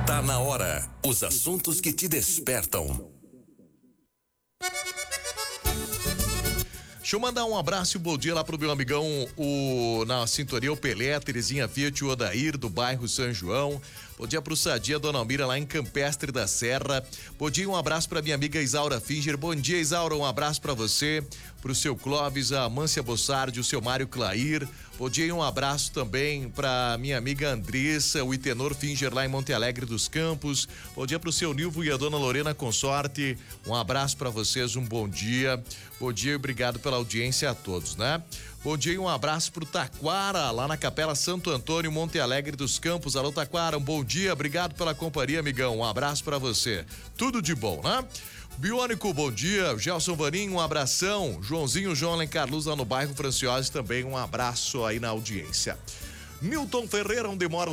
Tá na hora. Os assuntos que te despertam. Deixa eu mandar um abraço e um bom dia lá pro meu amigão, na sintonia, o Pelé, Terezinha Fiat, o Odair, do bairro São João. Bom dia pro Sadia, Dona Almira, lá em Campestre da Serra. Bom dia, um abraço pra minha amiga Isaura Finger. Bom dia, Isaura, um abraço pra você, pro seu Clóvis, a Amância Bossardi, o seu Mário Clair. Bom dia e um abraço também pra minha amiga Andressa, o Itenor Finger, lá em Monte Alegre dos Campos. Bom dia pro seu Nilvo e a Dona Lorena Consorte. Um abraço pra vocês, um bom dia. Bom dia e obrigado pela audiência a todos, né? Bom dia e um abraço pro Taquara, lá na Capela Santo Antônio, Monte Alegre dos Campos. Alô, Taquara, um bom dia, obrigado pela companhia, amigão. Um abraço pra você. Tudo de bom, né? Biônico, bom dia. Gelson Vaninho, um abração. Joãozinho, João Alencar Luz, lá no bairro Franciose, também um abraço aí na audiência. Newton Ferreira, onde mora